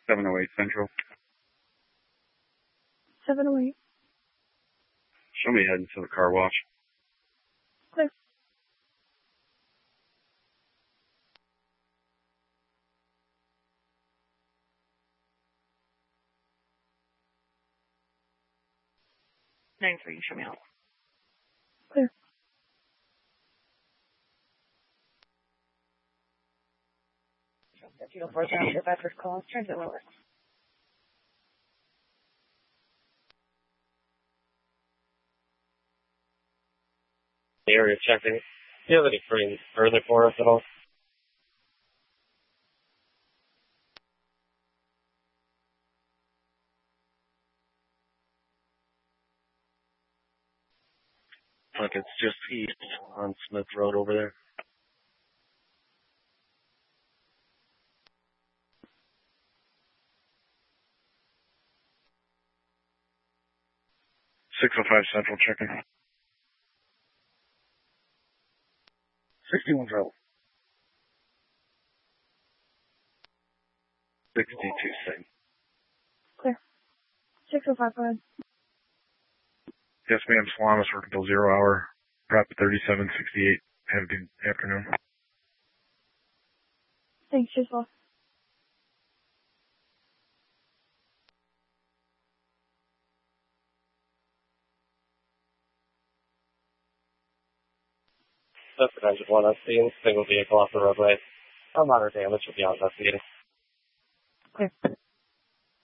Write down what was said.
708 Central. 708. Show me heading to the car wash. Clear. Nine three. Show me out. Clear. If you don't force out your first call, transit lower. The area checking. Do you have any free further for us at all? Look, it's just east on Smith Road over there. Central checking. 61 Travel. 62 same. Clear. 605, go ahead. Yes, ma'am. Salamis working till 0 hour. Prep 3768. Have a good afternoon. Thanks, cheers, boss. That's the engine one I've seen. Single vehicle off the roadway. No moderate damage will be out investigating. Clear.